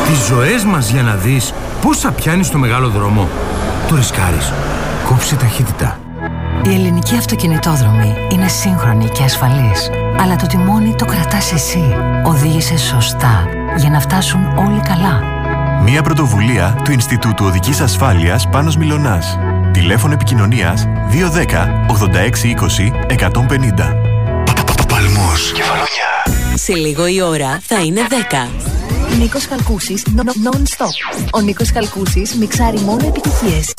Τις ζωές μας για να δεις πώς θα πιάνεις το μεγάλο δρόμο. Το ρισκάρεις. Κόψε ταχύτητα. Οι ελληνικοί αυτοκινητόδρομοι είναι σύγχρονοι και ασφαλείς. Αλλά το τιμόνι το κρατάς εσύ. Οδήγησε σωστά για να φτάσουν όλοι καλά. Μια πρωτοβουλία του Ινστιτούτου Οδικής Ασφάλειας Πάνος Μιλωνάς. Τηλέφωνο επικοινωνίας 210 86 20 150. Παλμός, Κεφαλονιά. Σε λίγο η ώρα θα είναι 10. Νίκος Χαλκούσης, non-stop. Ο Νίκος Χαλκούσης μιξάρει μόνο επιτυχίες.